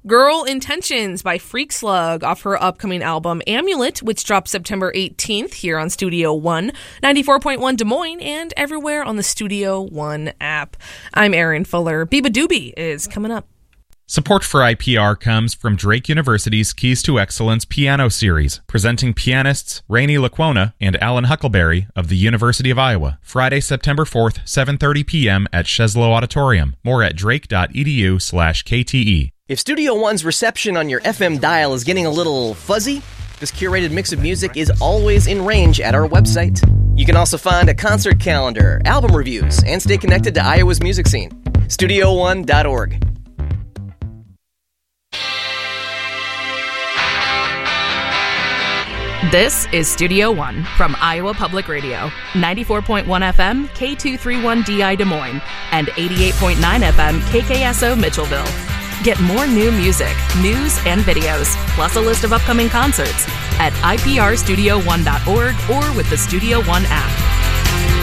Girl Intentions by Freak Slug off her upcoming album Amulet, which drops September 18th here on Studio One, 94.1 Des Moines, and everywhere on the Studio One app. I'm Erin Fuller. Biba Doobie is coming up. Support for IPR comes from Drake University's Keys to Excellence Piano Series, presenting pianists Rainey Laquona and Alan Huckleberry of the University of Iowa. Friday, September 4th, 7:30 p.m. at Sheslow Auditorium. More at drake.edu/KTE. If Studio One's reception on your FM dial is getting a little fuzzy, this curated mix of music is always in range at our website. You can also find a concert calendar, album reviews, and stay connected to Iowa's music scene. StudioOne.org. This is Studio One from Iowa Public Radio, 94.1 FM, K231DI Des Moines, and 88.9 FM, KKSO Mitchellville. Get more new music, news, and videos, plus a list of upcoming concerts at iprstudio1.org or with the Studio One app.